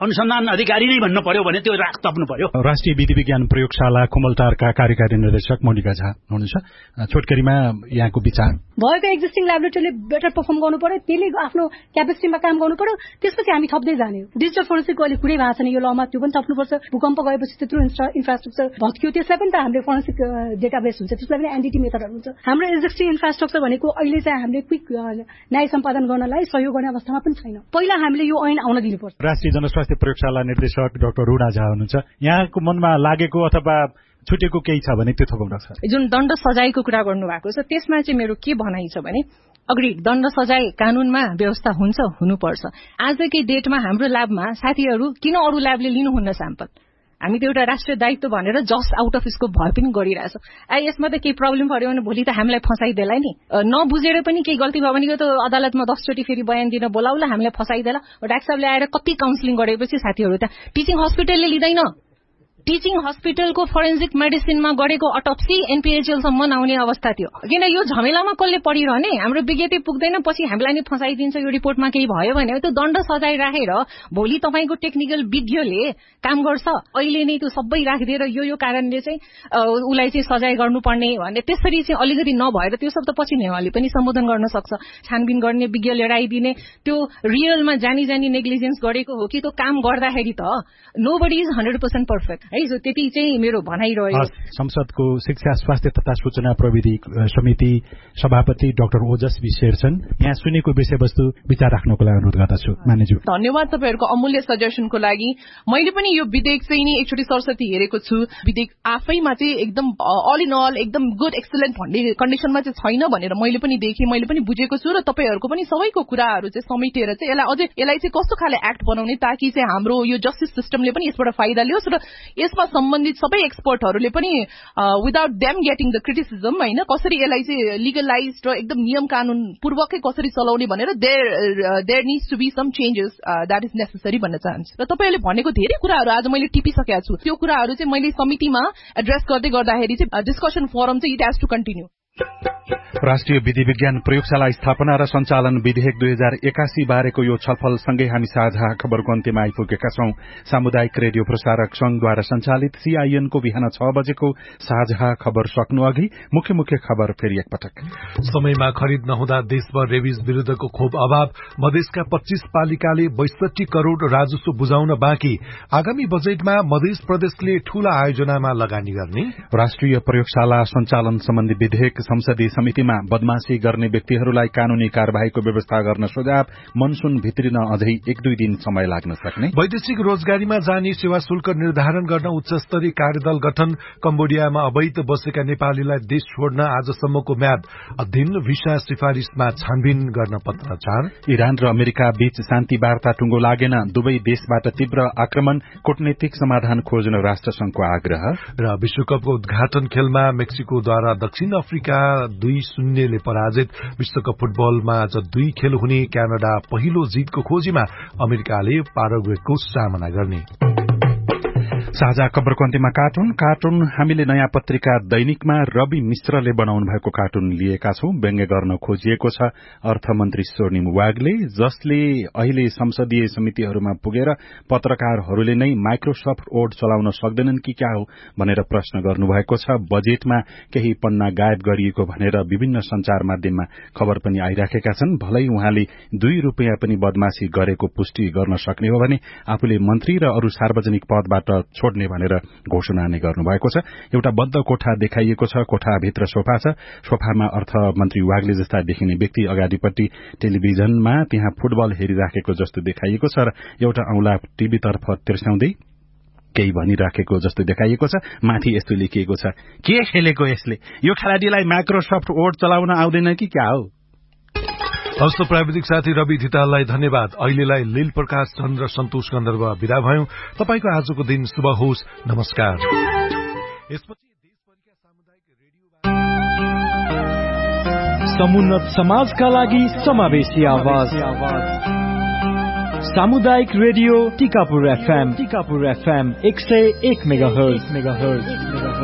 अनुसन्धान अधिकारी नै भन्न पर्यो भने त्यो राख तप्नु पर्यो। राष्ट्रिय विधि विज्ञान प्रयोगशाला कुमलटारका कार्यकारी निर्देशक मोनिका झा हुनुहुन्छ। छोटकरीमा यहाँको विचार भएको एक्जिस्टिङ ल्याबोरेटरीले बेटर पर्फर्म गर्नु पर्यो, त्यसले आफ्नो क्यापेसिटीमा काम गर्नु पर्यो, त्यसपछि हामी थप्दै जाने हो। डिजिटल फोरेन्सिकको अहिले कुनै भएको छैन यो लमा, त्यो पनि थप्नुपर्छ। भूकम्प गएपछि त्यत्रो इन्फ्रास्ट्रक्चर भत्कियो, त्यसलाई पनि त हामीले फोरेन्सिक डेटाबेस हुन्छ, त्यसलाई पनि एनडीटी मेथडहरू हुन्छ। हाम्रो एक्जिस्टिङ इन्फ्रास्ट्रक्चर भनेको अहिले चाहिँ हामीले क्विक न्याय सम्पादन गर्नलाई सहयोग गर्ने अवस्थामा पनि छैन। पहिला हामीले यो ऐन आउन दिनुपर्छ। राष्ट्रिय जनस्वास्थ्य प्रयोगशाला निर्देशक डाक्टर रुना झा हुनुहुन्छ। यहाँको मनमा लागेको अथवा छुटेको केही छ भने त्यो थपाउन छ। जुन दण्ड सजायको कुरा गर्नुभएको छ त्यसमा चाहिँ मेरो के भनाइ छ भने अग्री दण्ड सजाय कानूनमा व्यवस्था हुन्छ, हुनुपर्छ। आजकै डेटमा हाम्रो ल्याबमा साथीहरू किन अरू ल्याबले लिनुहुन्न स्याम्पल? हामी त एउटा राष्ट्रिय दायित्व भनेर जस्ट आउट अफ स्कोप भए पनि गरिरहेछ। यसमा त केही प्रब्लम पर्यो भने भोलि त हामीलाई फसाइदेला नि, नबुझेर पनि केही गल्ती भयो भने यो त अदालतमा 10 चोटि फेरि बयान दिन बोलाउला, हामीलाई फसाइदेला। डाक्टर साहबले आएर कति काउन्सिलिङ गरेपछि साथीहरू त टिचिङ हस्पिटलले लिँदैन। टिचिङ हस्पिटलको फोरेन्सिक मेडिसिनमा गरेको अटोप्सी एनपीएचएलसम्म नआउने अवस्था थियो। किन यो झमेलामा कसले पढिरहने? हाम्रो विज्ञता पुग्दैन, पछि हामीलाई नि फसाइदिन्छ। यो रिपोर्टमा केही भयो भने त्यो दण्ड सजाय राखेर भोलि तपाईँको टेक्निकल विज्ञले काम गर्छ। अहिले नै त्यो सबै राखिदिएर यो कारणले चाहिँ उसलाई चाहिँ सजाय गर्नुपर्ने भने त्यसरी चाहिँ अलिकति नभएर त्यो सब त पछि नेवाले पनि सम्बोधन गर्न सक्छ। छानबिन गर्ने, विज्ञ लिएर आइदिने, त्यो रियलमा जानी नेग्लिजेन्स गरेको हो कि त्यो काम गर्दाखेरि त नोबडी इज 100% पर्फेक्ट है। सो त्यति चाहिँ मेरो भनाइरह्यो। संसदको शिक्षा स्वास्थ्य तथा सूचना प्रविधि समिति सभापति डाक्टर ओजस विशेषण, यहाँ सुनेको विषयवस्तु विचार राख्नको लागि अनुरोध गर्दछु। मान्यज्यू धन्यवाद तपाईँहरूको अमूल्य सजेसनको लागि। मैले पनि यो विधेयक चाहिँ नि एकचोटि सरस्वती हेरेको छु। विधेयक आफैमा चाहिँ एकदम अल इन अल एकदम गुड एक्सलेन्ट भन्ने कन्डिसनमा चाहिँ छैन भनेर मैले पनि देखेँ, मैले पनि बुझेको छु। र तपाईँहरूको पनि सबैको कुराहरू चाहिँ समेटेर चाहिँ यसलाई चाहिँ कस्तो खाले एक्ट बनाउने ताकि चाहिँ हाम्रो यो जस्टिस सिस्टमले पनि यसबाट फाइदा लियोस् र यसमा सम्बन्धित सबै एक्सपर्टहरूले पनि without them getting the criticism होइन कसरी यसलाई चाहिँ लिगलाइज र एकदम नियम कानून पूर्वकै कसरी चलाउने भनेर there needs to be some changes that is necessary भन्न चाहन्छु। र तपाईँहरूले भनेको धेरै कुराहरू आज मैले टिपिसकेको छु। त्यो कुराहरू चाहिँ मैले समितिमा एड्रेस गर्दै गर्दाखेरि चाहिँ डिस्कसन फोरम चाहिँ इट हेज टु कन्टिन्यू। राष्ट्रिय विधि विज्ञान प्रयोगशाला स्थापना र सञ्चालन विधेयक 2081 बारेको यो छलफल सँगै हामी साझा खबरको अन्त्यमा आइपुगेका छौं। सामुदायिक रेडियो प्रसारक संघद्वारा सञ्चालित CIN को बिहान 6 बजेको साझा खबर सक्नु अघि मुख्य खबर फेरि एकपटक। समयमा खरिद नहुँदा देशभर रेबिज विरुद्धको खोप अभाव, मधेसका 25 पालिकाले 62 करोड़ राजस्व बुझाउन बाँकी। आगामी बजेटमा मध्य प्रदेशले ठूला आयोजनामा लगानी गर्ने। राष्ट्रिय प्रयोगशाला सञ्चालन सम्बन्धी विधेयक संसदीय समितिमा बदमाशी गर्ने व्यक्तिहरूलाई कानूनी कार्यवाहीको व्यवस्था गर्न सुझाव। मनसून भित्रिन अझै 1-2 दिन समय लाग्न सक्ने। वैदेशिक रोजगारीमा जाने सेवा शुल्क निर्धारण गर्न उच्च स्तरीय कार्यदल गठन। कम्बोडियामा अवैध बसेका नेपालीलाई देश छोड्न आजसम्मको म्याद। अध्ययन भिसा सिफारिशमा छानबिन गर्न पत्राचार। इरान र अमेरिका बीच शान्ति वार्ता टुङ्गो लागेन। दुवै देशबाट तीव्र आक्रमण, कूटनीतिक समाधान खोज्न राष्ट्रसंघको आग्रह। र विश्वकपको उद्घाटन खेलमा मेक्सिकोद्वारा दक्षिण अफ्रिका 2-0 ले पराजित। विश्वकप फुटबलमा आज 2 खेल हुने। क्यानाडा पहिलो जितको खोजीमा, अमेरिकाले पाराग्वेको सामना गर्ने। साझा खबरको अन्त्यमा कार्टुन हामीले नयाँ पत्रिका दैनिकमा रवि मिश्रले बनाउनु भएको कार्टुन लिएका छौं। व्यङ्ग्य गर्न खोजिएको छ अर्थमन्त्री स्वर्णिम वागले, जसले अहिले संसदीय समितिहरूमा पुगेर पत्रकारहरूले नै माइक्रोसफ्ट वर्ड चलाउन सक्दैनन् कि क्या हो भनेर प्रश्न गर्नुभएको छ। बजेटमा केही पन्ना गायब गरिएको भनेर विभिन्न संचार माध्यममा खबर पनि आइराखेका छन्। भलै उहाँले 2 रुपियाँ पनि बदमाशी गरेको पुष्टि गर्न सक्ने हो भने आफूले मन्त्री र अरू सार्वजनिक पदबाट छोड्ने भनेर घोषणा नै गर्नुभएको छ। एउटा बन्द कोठा देखाइएको छ। कोठाभित्र सोफा छ। सोफामा अर्थमन्त्री वाग्ले जस्ता देखिने व्यक्ति अगाडिपट्टि टेलिभिजनमा त्यहाँ फुटबल हेरिराखेको जस्तो देखाइएको छ र एउटा औंला टीभीतर्फ तिर्स्याउँदै केही भनिराखेको जस्तो देखाइएको छ। माथि यस्तो लेखिएको छ, के खेलेको यसले? यो खेलाडीलाई माइक्रोसफ्ट वर्ड चलाउन आउँदैन कि क्या हो? हस्त प्राविधिक साथी रवि धिताललाई धन्यवाद। अहिलेलाई लील प्रकाश चन्द्र सन्तोष गन्धर्व विदा भयौं। तपाईको आजको दिन शुभ होस्। नमस्कार। यसपछि देशभरिका सामुदायिक रेडियोबाट समुन्नत समाजका लागि समावेशी आवाज। सामुदायिक रेडियो टिकापुर FM 101 मेगाहर्ज।